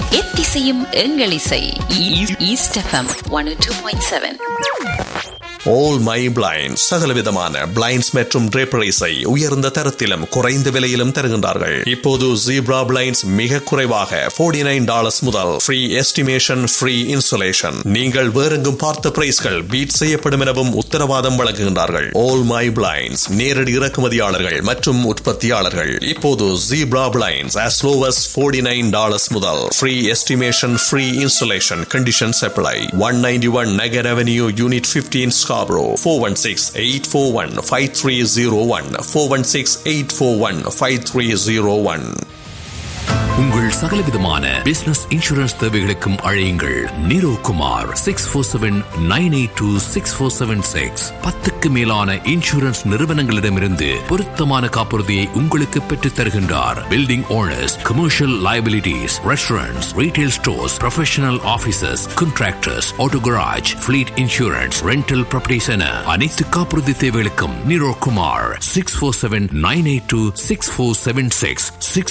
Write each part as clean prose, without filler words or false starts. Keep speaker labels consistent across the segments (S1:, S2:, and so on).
S1: எத்திசையும் எங்கள் இசை. East FM 102.7.
S2: All My Blinds சகலவிதமான பிளைண்ட்ஸ் மற்றும் draperies-ஐ உயர்ந்த தரத்திலும் குறைந்த விலையிலும் தருகின்றார்கள். இப்போது Zebra Blinds மிக குறைவாக $49 முதல் ஃப்ரீ எஸ்டிமேஷன், ஃப்ரீ இன்சுலேஷன். நீங்கள் வேறெங்கும் பார்த்த பிரைஸ்கள் பீட் செய்யப்படும் எனவும் உத்தரவாதம் வழங்குகின்றார்கள். All My Blinds நேரடி இறக்குமதியாளர்கள் மற்றும் உற்பத்தியாளர்கள். இப்போது Zebra Blinds as low as $49 முதல் free estimation, free insulation. Conditions apply. 191 Nagar Avenue, Unit 15, Scarborough. 416-841-5301. 416-841-5301.
S3: உங்கள் சகலவிதமான பிசினஸ் இன்சூரன்ஸ் தேவைகளுக்கும் அழையுங்கள் நீரோ குமார். 647-982-6476. 10க்கு மேலான இன்சூரன்ஸ் நிறுவனங்களிடமிருந்து பொருத்தமான காப்புறுதியை உங்களுக்கு பெற்றுத் தருகின்றார். Building owners, commercial liabilities, restaurants, retail stores, professional offices, contractors, auto garage, fleet insurance, rental properties என அனைத்து காப்புறுதி தேவைகளுக்கும் நீரோ குமார். 647-982-6476.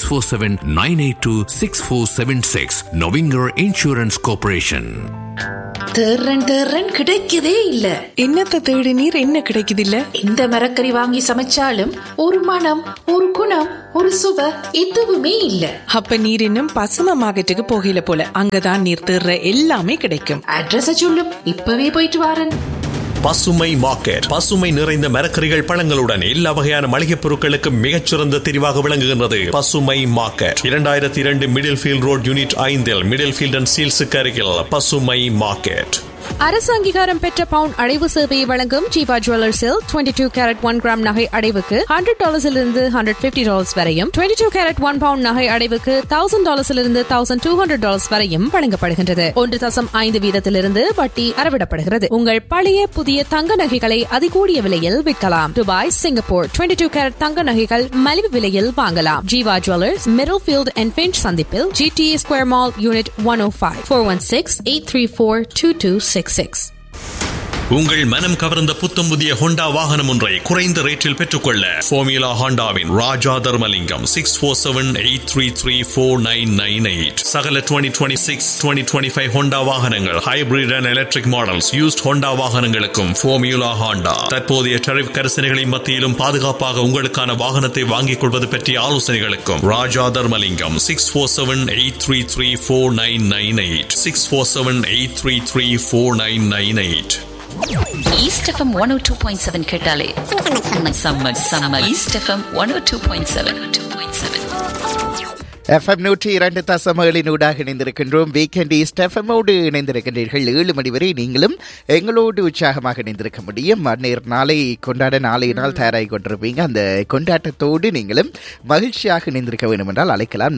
S3: 647-982-6476. நொவிங்கர் insurance corporation.
S1: தேர்றன் கிடைக்கதே இல்ல.
S4: என்னத்த தேடி நீர் என்ன கிடைக்குது இல்ல?
S1: இந்த மரக்கறி வாங்கி சமைச்சாலும் ஒரு மனம், ஒரு குணம், ஒரு சுவை எதுவுமே இல்ல.
S4: அப்ப நீர் இன்னும் பசும மார்க்கெட்டுக்கு போகல போல. அங்கதான் நீர் தேர்ற எல்லாமே கிடைக்கும்.
S1: அட்ரஸ சொல்லும், இப்பவே போயிட்டு வாரன்.
S2: பசுமை மார்க்கெட். பசுமை நிறைந்த மரக்கறிகள், பழங்களுடன் எல்லா வகையான மளிகை பொருட்களுக்கு மிகச்சிறந்த தெரிவாக விளங்குகின்றது. பசுமை market 2002 middle field road, unit 5 middle field and சீல்ஸுக்கு அருகில் பசுமை மார்க்கெட்.
S5: அரசு அங்கீகாரம் பெற்ற பவுன் அடைவு சேவையை வழங்கும் ஜீவா ஜுவல்லர்ஸில் 22 கேரட் 1 கிராம் நகை அடைவுக்கு $100 $150 வரையும், 22 கேரட் 1 பவுண்ட் நகை அடைவுக்கு $1000 $1200 வரையும் வழங்கப்படுகின்றது. 1.5 வீதத்திலிருந்து வட்டி அறவிடப்படுகிறது. உங்கள் பழைய புதிய தங்க நகைகளை அதிகூடிய விலையில் விற்கலாம். துபாய், சிங்கப்பூர் 22 கேரட் தங்க நகைகள் மலிவு விலையில் வாங்கலாம். Jeeva jewellers, middle field and pinch சந்திப்பில், GTA ஸ்கொயர் மால், யூனிட் 105. 416-834-2266.
S2: உங்கள் மனம் கவர்ந்த புத்தம் புதிய ஹோண்டா வாகனம் ஒன்றை குறைந்த ரேட்டில் பெற்றுக்கொள்ள ஃபார்முலா ஹோண்டாவின் ராஜா தர்மலிங்கம். 647-833-4998. சகல 2026 2025 ஹோண்டா வாகனங்கள், hybrid and electric models, used Honda வாகனங்களுக்கும் ஃபார்முலா ஹோண்டா. தற்போதைய டரிஃப் கரிசனைகளின் மத்தியிலும் பாதுகாப்பாக உங்களுக்கான வாகனத்தை வாங்கிக் கொள்வது பற்றிய ஆலோசனைகளுக்கும் ராஜா தர்மலிங்கம். 647-833-4998. 647-833-4998.
S1: ஈஸ்ட் எஃப்எம் 102.7 கேட்டாலே சம்மர். East FM 102.7.
S6: FM 102.7 இணைந்திருக்கின்றோம். வீக்கெண்ட் ஈஸ்ட் எஃப்எம்மோடு இணைந்திருக்கின்றீர்கள். 7 மணி வரை நீங்களும் எங்களோடு உற்சாகமாக இணைந்திருக்க முடியும். அந்நேர் நாளை கொண்டாட நாளைய நாள் தயாராகி கொண்டிருப்பீங்க. அந்த கொண்டாட்டத்தோடு நீங்களும் மகிழ்ச்சியாக இணைந்திருக்க வேண்டும் என்றால் அழைக்கலாம்.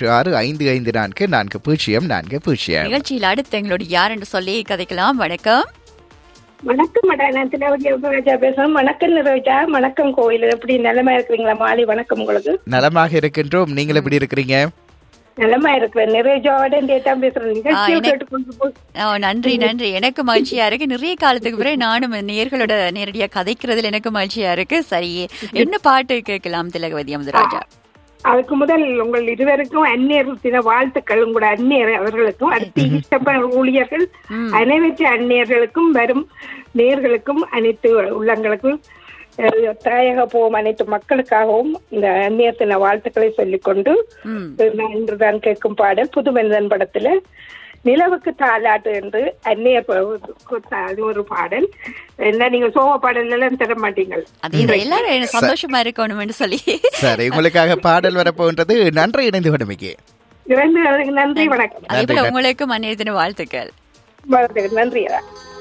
S6: 4161554404.
S7: நிகழ்ச்சியில் அடுத்து எங்களோட யார் என்று சொல்லி கதைக்கலாம். வணக்கம்.
S8: வணக்கம் மேடம், நான் திலகவதி பேசுறேன். வணக்கம் நிரோஜா. வணக்கம் கோயில். எப்படி நலமா இருக்கிறீங்களா? மாலை வணக்கம் உங்களுக்கு.
S6: நலமாக இருக்கின்றோம். நீங்கள் எப்படி இருக்கிறீங்க?
S8: நலமா இருக்கிறேன். நிரோஜாவோட பேசுறேன்.
S7: நன்றி நன்றி. எனக்கு மகிழ்ச்சியா இருக்கு. நிறைய காலத்துக்கு பிறகு நானும் நேர்களோட நேரடியா கதைக்கிறதுல எனக்கு மகிழ்ச்சியா இருக்கு. சரி, என்ன பாட்டு கேட்கலாம் திலகவதி அமுதராஜா?
S8: அதுக்கு முதல் உங்கள் இருவருக்கும் அந்நியர் தின வாழ்த்துக்கள். உங்களோட அந்நியர் அவர்களுக்கும், அடுத்து ஈஸ்டப்ப ஊழியர்கள் அனைவற்ற அந்நியர்களுக்கும், வரும் நேர்களுக்கும், அனைத்து உள்ளங்களுக்கும், தாயக போகும் அனைத்து மக்களுக்காகவும் இந்த அந்நியர் தின வாழ்த்துக்களை சொல்லிக்கொண்டு, நான் இன்றுதான் கேட்கும் பாடல் புது மனிதன் படத்துல நிலவுக்கு தாலாட்டு என்று அந்நியர் ஒரு பாடல். என்ன நீங்க சோக பாடல் எல்லாம் தர மாட்டீங்க.
S7: எல்லாரும் சந்தோஷமா இருக்கணும் சொல்லி
S6: சரி, உங்களுக்காக பாடல் வரப்போன்றது. நன்றி இணைந்து கொண்டமைக்கு.
S8: நன்றி, வணக்கம்.
S7: அதே போல உங்களுக்கும் அந்நியர் தின வாழ்த்துக்கள்.
S8: நன்றி.